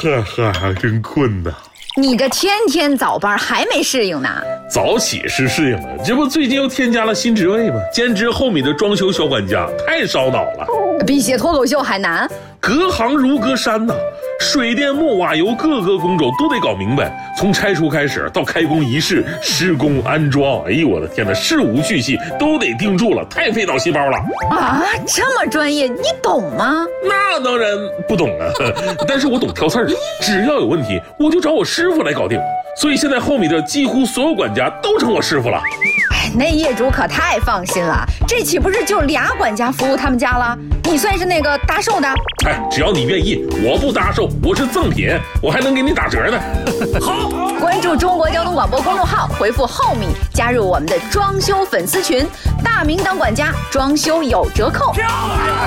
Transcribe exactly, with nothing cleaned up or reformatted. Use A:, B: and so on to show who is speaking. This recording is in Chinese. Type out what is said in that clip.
A: 呵呵，真困呐。
B: 你这天天早班还没适应呢？
A: 早起是适应了，这不最近又添加了新职位吗？兼职后米的装修小管家，太烧脑了，
B: 比写脱口秀还难。
A: 隔行如隔山呐、啊，水电木瓦油各个工种都得搞明白，从拆除开始到开工仪式、施工安装，哎呦我的天哪，事无巨细都得盯住了，太费脑细胞了
B: 啊！这么专业，你懂吗？
A: 那当然不懂啊，但是我懂挑刺儿，只要有问题我就找我师傅来搞定。所以现在后米的几乎所有管家都成我师傅了。
B: 哎，那业主可太放心了，这岂不是就俩管家服务他们家了？你算是那个搭售的？
A: 哎，只要你愿意，我不搭售，我是赠品，我还能给你打折呢。
B: 好，关注中国交通广播公众号，回复后米加入我们的装修粉丝群，大名当管家，装修有折扣。